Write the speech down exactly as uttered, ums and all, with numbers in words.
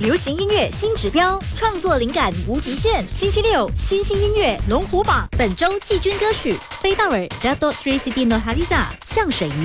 流行音乐新指标，创作灵感无极限。星期六，新兴音乐龙虎榜，本周季军歌曲飞道尔 Dato Sri Siti Nurhaliza 像水一样。